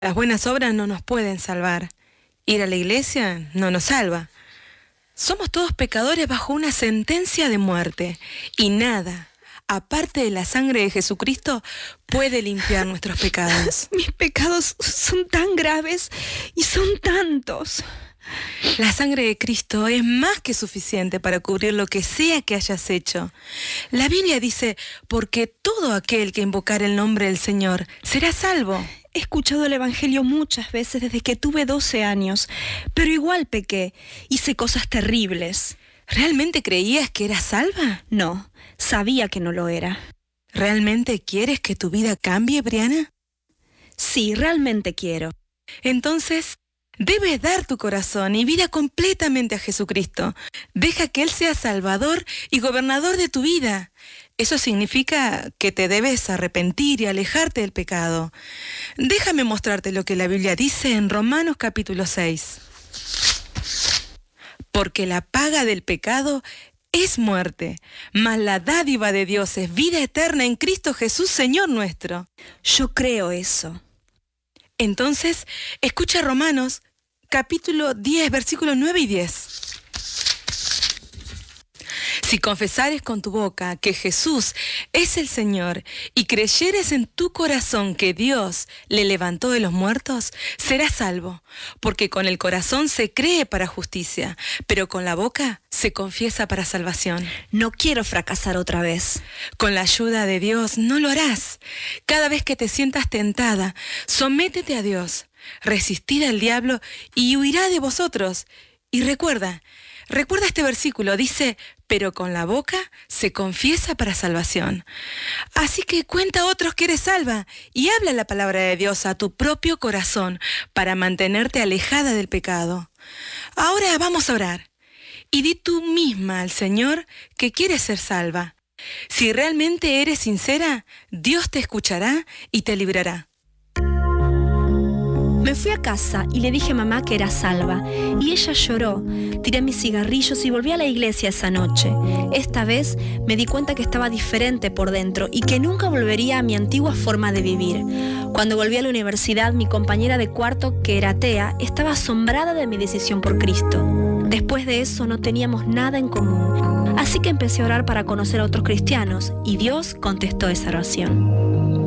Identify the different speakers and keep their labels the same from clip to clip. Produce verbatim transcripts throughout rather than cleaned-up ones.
Speaker 1: Las buenas obras no nos pueden salvar. Ir a la iglesia no nos salva. Somos todos pecadores bajo una sentencia de muerte. Y nada, aparte de la sangre de Jesucristo, puede limpiar nuestros pecados.
Speaker 2: Mis pecados son tan graves y son tantos.
Speaker 1: La sangre de Cristo es más que suficiente para cubrir lo que sea que hayas hecho. La Biblia dice, porque todo aquel que invocar el nombre del Señor será salvo.
Speaker 2: He escuchado el Evangelio muchas veces desde que tuve doce años, pero igual pequé, hice cosas terribles.
Speaker 1: ¿Realmente creías que eras salva?
Speaker 2: No, sabía que no lo era.
Speaker 1: ¿Realmente quieres que tu vida cambie, Briana?
Speaker 2: Sí, realmente quiero.
Speaker 1: Entonces, debes dar tu corazón y vida completamente a Jesucristo. Deja que Él sea Salvador y gobernador de tu vida. Eso significa que te debes arrepentir y alejarte del pecado. Déjame mostrarte lo que la Biblia dice en Romanos capítulo seis. Porque la paga del pecado es muerte, mas la dádiva de Dios es vida eterna en Cristo Jesús, Señor nuestro.
Speaker 2: Yo creo eso.
Speaker 1: Entonces, escucha Romanos capítulo diez, versículos nueve y diez. Si confesares con tu boca que Jesús es el Señor y creyeres en tu corazón que Dios le levantó de los muertos, serás salvo, porque con el corazón se cree para justicia, pero con la boca se confiesa para salvación.
Speaker 2: No quiero fracasar otra vez.
Speaker 1: Con la ayuda de Dios no lo harás. Cada vez que te sientas tentada, sométete a Dios, resistid al diablo y huirá de vosotros. Y recuerda, recuerda este versículo, dice, pero con la boca se confiesa para salvación. Así que cuenta a otros que eres salva y habla la palabra de Dios a tu propio corazón para mantenerte alejada del pecado. Ahora vamos a orar. Y di tú misma al Señor que quieres ser salva. Si realmente eres sincera, Dios te escuchará y te librará.
Speaker 2: Me fui a casa y le dije a mamá que era salva, y ella lloró. Tiré mis cigarrillos y volví a la iglesia esa noche. Esta vez me di cuenta que estaba diferente por dentro y que nunca volvería a mi antigua forma de vivir. Cuando volví a la universidad, mi compañera de cuarto, que era atea, estaba asombrada de mi decisión por Cristo. Después de eso no teníamos nada en común, así que empecé a orar para conocer a otros cristianos, y Dios contestó esa oración.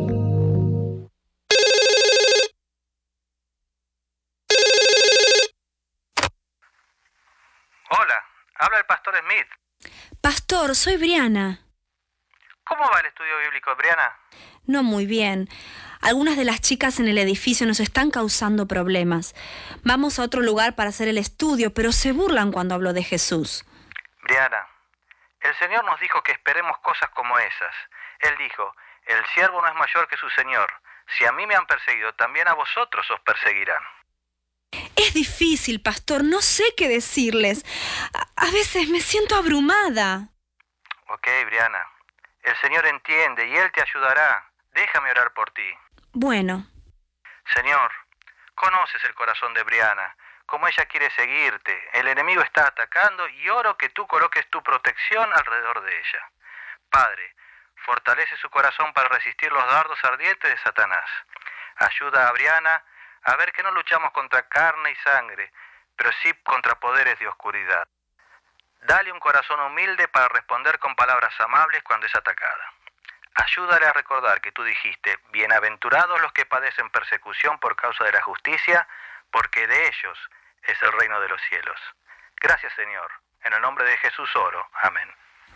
Speaker 3: Habla el pastor Smith.
Speaker 2: Pastor, soy Briana.
Speaker 3: ¿Cómo va el estudio bíblico, Briana?
Speaker 2: No muy bien. Algunas de las chicas en el edificio nos están causando problemas. Vamos a otro lugar para hacer el estudio, pero se burlan cuando hablo de Jesús.
Speaker 3: Briana, el Señor nos dijo que esperemos cosas como esas. Él dijo, el siervo no es mayor que su Señor. Si a mí me han perseguido, también a vosotros os perseguirán.
Speaker 2: Es difícil, pastor, no sé qué decirles. A, a veces me siento abrumada.
Speaker 3: Ok, Briana. El Señor entiende y Él te ayudará. Déjame orar por ti.
Speaker 2: Bueno.
Speaker 3: Señor, conoces el corazón de Briana. Como ella quiere seguirte, el enemigo está atacando y oro que tú coloques tu protección alrededor de ella. Padre, fortalece su corazón para resistir los dardos ardientes de Satanás. Ayuda a Briana a ver que no luchamos contra carne y sangre, pero sí contra poderes de oscuridad. Dale un corazón humilde para responder con palabras amables cuando es atacada. Ayúdale a recordar que tú dijiste, bienaventurados los que padecen persecución por causa de la justicia, porque de ellos es el reino de los cielos. Gracias, Señor. En el nombre de Jesús oro. Amén.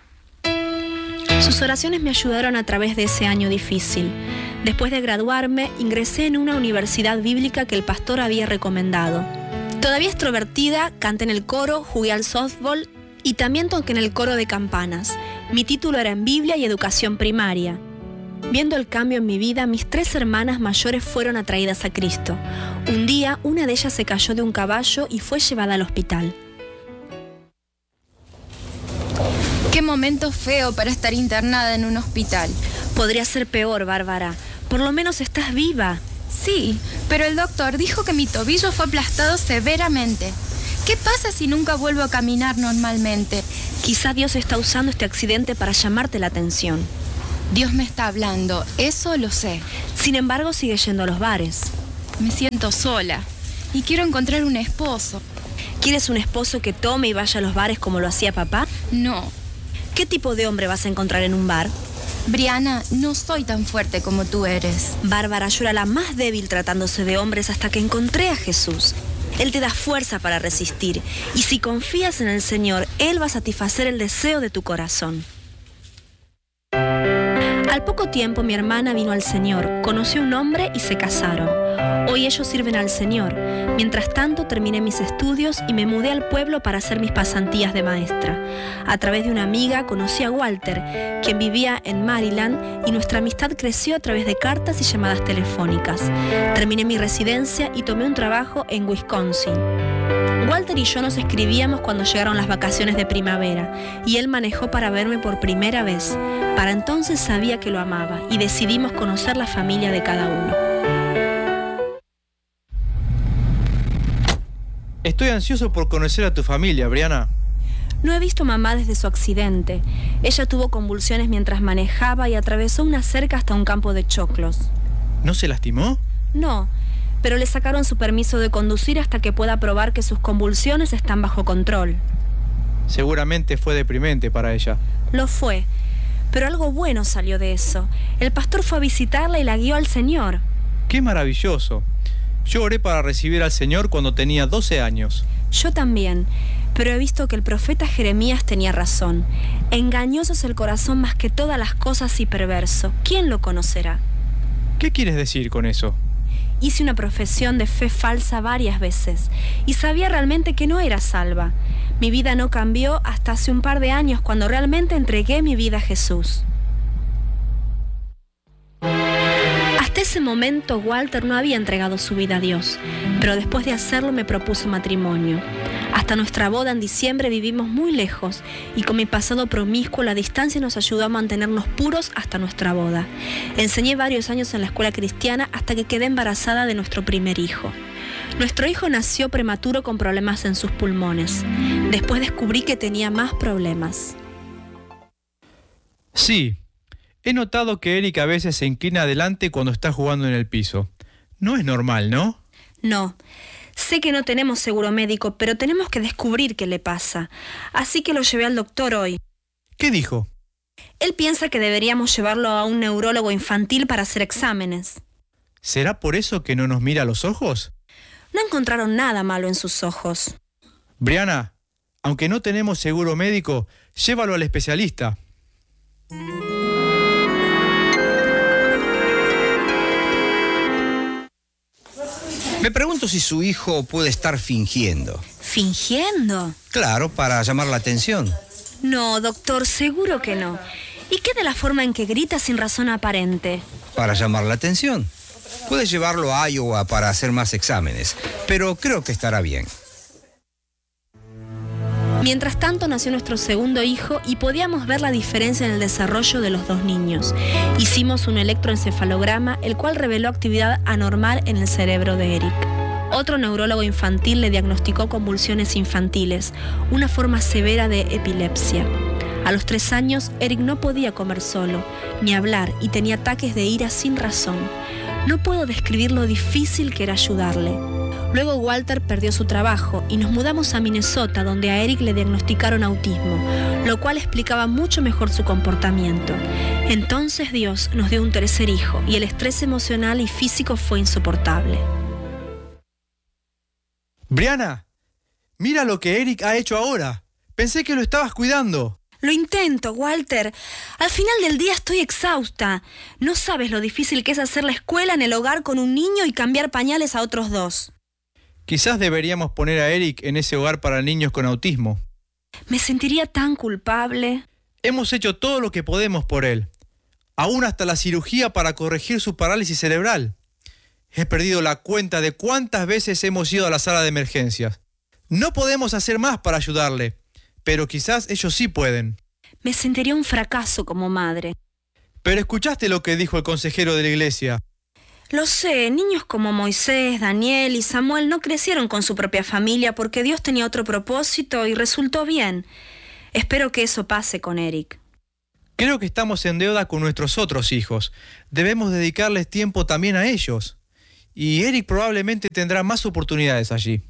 Speaker 2: Sus oraciones me ayudaron a través de ese año difícil. Después de graduarme, ingresé en una universidad bíblica que el pastor había recomendado. Todavía extrovertida, canté en el coro, jugué al softball y también toqué en el coro de campanas. Mi título era en Biblia y Educación Primaria. Viendo el cambio en mi vida, mis tres hermanas mayores fueron atraídas a Cristo. Un día, una de ellas se cayó de un caballo y fue llevada al hospital.
Speaker 4: Qué momento feo para estar internada en un hospital.
Speaker 2: Podría ser peor, Bárbara. Por lo menos estás viva.
Speaker 4: Sí, pero el doctor dijo que mi tobillo fue aplastado severamente. ¿Qué pasa si nunca vuelvo a caminar normalmente?
Speaker 2: Quizá Dios está usando este accidente para llamarte la atención.
Speaker 4: Dios me está hablando, eso lo sé.
Speaker 2: Sin embargo, sigue yendo a los bares.
Speaker 4: Me siento sola y quiero encontrar un esposo.
Speaker 2: ¿Quieres un esposo que tome y vaya a los bares como lo hacía papá?
Speaker 4: No.
Speaker 2: ¿Qué tipo de hombre vas a encontrar en un bar?
Speaker 4: Brianna, no soy tan fuerte como tú eres.
Speaker 2: Bárbara, yo era la más débil tratándose de hombres hasta que encontré a Jesús. Él te da fuerza para resistir. Y si confías en el Señor, Él va a satisfacer el deseo de tu corazón. Al poco tiempo mi hermana vino al Señor, conoció a un hombre y se casaron. Hoy ellos sirven al Señor. Mientras tanto terminé mis estudios y me mudé al pueblo para hacer mis pasantías de maestra. A través de una amiga conocí a Walter, quien vivía en Maryland, y nuestra amistad creció a través de cartas y llamadas telefónicas. Terminé mi residencia y tomé un trabajo en Wisconsin. Walter y yo nos escribíamos cuando llegaron las vacaciones de primavera, y él manejó para verme por primera vez. Para entonces sabía que lo amaba y decidimos conocer la familia de cada uno.
Speaker 5: Estoy ansioso por conocer a tu familia, Brianna.
Speaker 2: No he visto a mamá desde su accidente. Ella tuvo convulsiones mientras manejaba y atravesó una cerca hasta un campo de choclos.
Speaker 5: ¿No se lastimó?
Speaker 2: No, pero le sacaron su permiso de conducir hasta que pueda probar que sus convulsiones están bajo control.
Speaker 5: Seguramente fue deprimente para ella.
Speaker 2: Lo fue, pero algo bueno salió de eso. El pastor fue a visitarla y la guió al Señor.
Speaker 5: ¡Qué maravilloso! Yo oré para recibir al Señor cuando tenía doce años.
Speaker 2: Yo también, pero he visto que el profeta Jeremías tenía razón. Engañoso es el corazón más que todas las cosas y perverso. ¿Quién lo conocerá?
Speaker 5: ¿Qué quieres decir con eso?
Speaker 2: Hice una profesión de fe falsa varias veces y sabía realmente que no era salva. Mi vida no cambió hasta hace un par de años cuando realmente entregué mi vida a Jesús. Hasta ese momento Walter no había entregado su vida a Dios, pero después de hacerlo me propuso matrimonio. Hasta nuestra boda en diciembre vivimos muy lejos y con mi pasado promiscuo la distancia nos ayudó a mantenernos puros hasta nuestra boda. Enseñé varios años en la escuela cristiana hasta que quedé embarazada de nuestro primer hijo. Nuestro hijo nació prematuro con problemas en sus pulmones. Después descubrí que tenía más problemas.
Speaker 5: Sí. He notado que Eric a veces se inclina adelante cuando está jugando en el piso. No es normal, ¿no?
Speaker 2: No. Sé que no tenemos seguro médico, pero tenemos que descubrir qué le pasa. Así que lo llevé al doctor hoy.
Speaker 5: ¿Qué dijo?
Speaker 2: Él piensa que deberíamos llevarlo a un neurólogo infantil para hacer exámenes.
Speaker 5: ¿Será por eso que no nos mira a los ojos?
Speaker 2: No encontraron nada malo en sus ojos.
Speaker 5: Brianna, aunque no tenemos seguro médico, llévalo al especialista.
Speaker 6: Me pregunto si su hijo puede estar fingiendo.
Speaker 2: ¿Fingiendo?
Speaker 6: Claro, para llamar la atención.
Speaker 2: No, doctor, seguro que no. ¿Y qué de la forma en que grita sin razón aparente?
Speaker 6: Para llamar la atención. Puede llevarlo a Iowa para hacer más exámenes, pero creo que estará bien.
Speaker 2: Mientras tanto nació nuestro segundo hijo y podíamos ver la diferencia en el desarrollo de los dos niños. Hicimos un electroencefalograma, el cual reveló actividad anormal en el cerebro de Eric. Otro neurólogo infantil le diagnosticó convulsiones infantiles, una forma severa de epilepsia. A los tres años, Eric no podía comer solo, ni hablar, y tenía ataques de ira sin razón. No puedo describir lo difícil que era ayudarle. Luego Walter perdió su trabajo y nos mudamos a Minnesota, donde a Eric le diagnosticaron autismo, lo cual explicaba mucho mejor su comportamiento. Entonces Dios nos dio un tercer hijo y el estrés emocional y físico fue insoportable.
Speaker 5: Brianna, mira lo que Eric ha hecho ahora. Pensé que lo estabas cuidando.
Speaker 2: Lo intento, Walter. Al final del día estoy exhausta. No sabes lo difícil que es hacer la escuela en el hogar con un niño y cambiar pañales a otros dos.
Speaker 5: Quizás deberíamos poner a Eric en ese hogar para niños con autismo.
Speaker 2: Me sentiría tan culpable.
Speaker 5: Hemos hecho todo lo que podemos por él. Aún hasta la cirugía para corregir su parálisis cerebral. He perdido la cuenta de cuántas veces hemos ido a la sala de emergencias. No podemos hacer más para ayudarle, pero quizás ellos sí pueden.
Speaker 2: Me sentiría un fracaso como madre.
Speaker 5: Pero escuchaste lo que dijo el consejero de la iglesia.
Speaker 2: Lo sé, niños como Moisés, Daniel y Samuel no crecieron con su propia familia porque Dios tenía otro propósito y resultó bien. Espero que eso pase con Eric.
Speaker 5: Creo que estamos en deuda con nuestros otros hijos. Debemos dedicarles tiempo también a ellos. y Eric probablemente tendrá más oportunidades allí.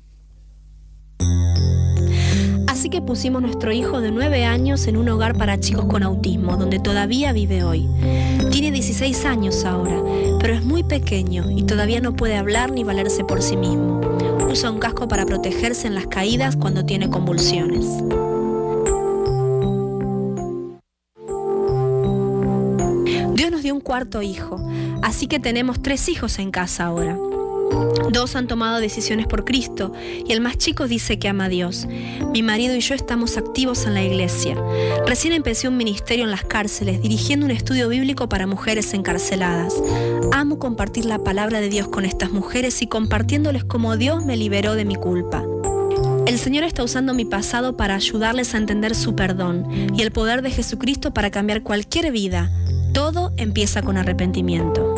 Speaker 2: Así que pusimos nuestro hijo de nueve años en un hogar para chicos con autismo, donde todavía vive hoy. Tiene dieciséis años ahora, pero es muy pequeño y todavía no puede hablar ni valerse por sí mismo. Usa un casco para protegerse en las caídas cuando tiene convulsiones. Dios nos dio un cuarto hijo, así que tenemos tres hijos en casa ahora. Dos han tomado decisiones por Cristo y el más chico dice que ama a Dios. Mi marido y yo estamos activos en la iglesia. Recién empecé un ministerio en las cárceles, dirigiendo un estudio bíblico para mujeres encarceladas. Amo compartir la palabra de Dios con estas mujeres y compartiéndoles cómo Dios me liberó de mi culpa. El Señor está usando mi pasado para ayudarles a entender su perdón y el poder de Jesucristo para cambiar cualquier vida. Todo empieza con arrepentimiento.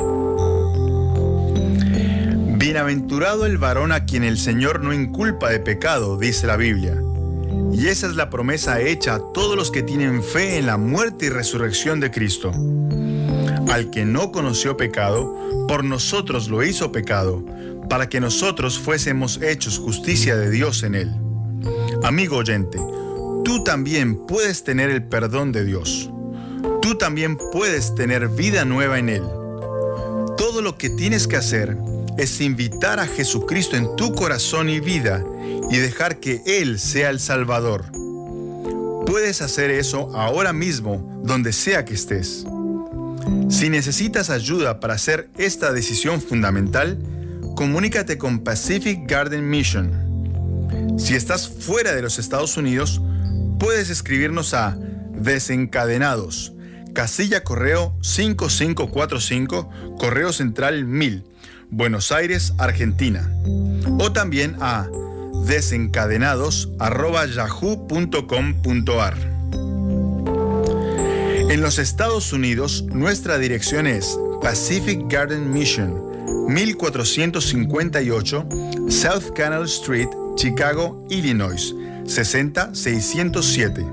Speaker 7: Bienaventurado el varón a quien el Señor no inculpa de pecado, dice la Biblia. Y esa es la promesa hecha a todos los que tienen fe en la muerte y resurrección de Cristo. Al que no conoció pecado, por nosotros lo hizo pecado, para que nosotros fuésemos hechos justicia de Dios en él. Amigo oyente, tú también puedes tener el perdón de Dios. Tú también puedes tener vida nueva en él. Todo lo que tienes que hacer es invitar a Jesucristo en tu corazón y vida y dejar que Él sea el Salvador. Puedes hacer eso ahora mismo, donde sea que estés. Si necesitas ayuda para hacer esta decisión fundamental, comunícate con Pacific Garden Mission. Si estás fuera de los Estados Unidos, puedes escribirnos a Desencadenados, casilla correo cinco cinco cuatro cinco, Correo Central mil, Buenos Aires, Argentina. O también a desencadenados arroba yahoo punto com punto a r. En los Estados Unidos, nuestra dirección es Pacific Garden Mission, mil cuatrocientos cincuenta y ocho South Canal Street, Chicago, Illinois, sesenta mil seiscientos siete.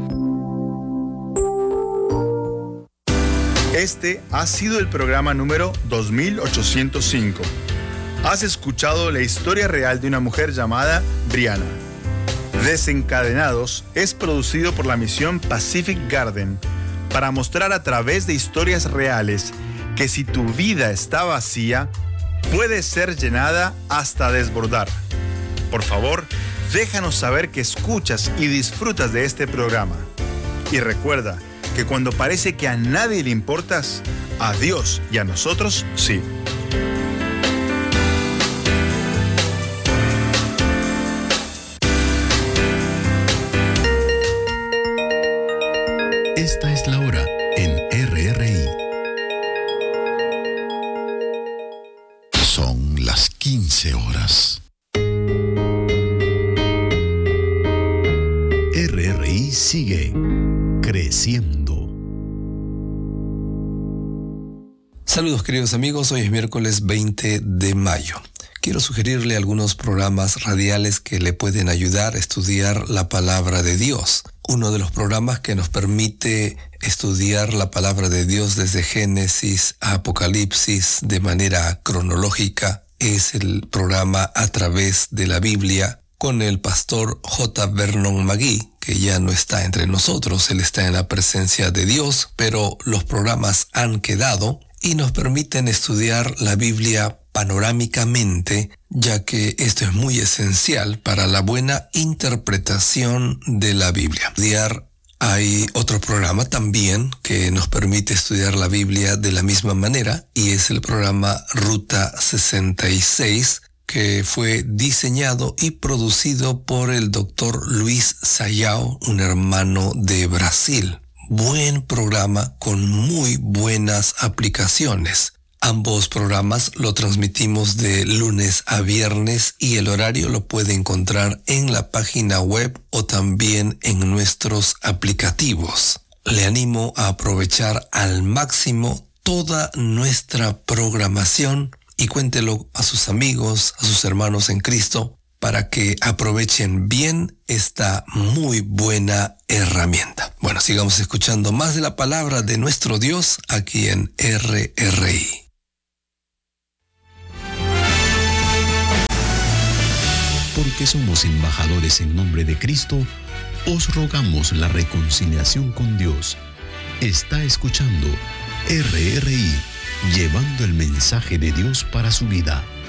Speaker 7: Este ha sido el programa número dos mil ochocientos cinco. Has escuchado la historia real de una mujer llamada Brianna. Desencadenados es producido por la misión Pacific Garden para mostrar a través de historias reales que si tu vida está vacía, puede ser llenada hasta desbordar. Por favor, déjanos saber que escuchas y disfrutas de este programa. Y recuerda que cuando parece que a nadie le importas, a Dios y a nosotros sí.
Speaker 8: Esta es la hora en R R I. Son las quince horas. R R I sigue creciendo.
Speaker 9: Saludos queridos amigos, hoy es miércoles veinte de mayo. Quiero sugerirle algunos programas radiales que le pueden ayudar a estudiar la palabra de Dios. Uno de los programas que nos permite estudiar la palabra de Dios desde Génesis a Apocalipsis de manera cronológica es el programa A Través de la Biblia con el pastor J. Vernon McGee, que ya no está entre nosotros, él está en la presencia de Dios, pero los programas han quedado y nos permiten estudiar la Biblia panorámicamente, ya que esto es muy esencial para la buena interpretación de la Biblia. Estudiar, hay otro programa también que nos permite estudiar la Biblia de la misma manera y es el programa Ruta sesenta y seis, que fue diseñado y producido por el doctor Luis Sayao, un hermano de Brasil. Buen programa con muy buenas aplicaciones. Ambos programas lo transmitimos de lunes a viernes y el horario lo puede encontrar en la página web o también en nuestros aplicativos. Le animo a aprovechar al máximo toda nuestra programación y cuéntelo a sus amigos, a sus hermanos en Cristo, para que aprovechen bien esta muy buena herramienta. Bueno, sigamos escuchando más de la palabra de nuestro Dios aquí en R R I.
Speaker 8: porque somos embajadores en nombre de Cristo, os rogamos la reconciliación con Dios. Está escuchando R R I, llevando el mensaje de Dios para su vida.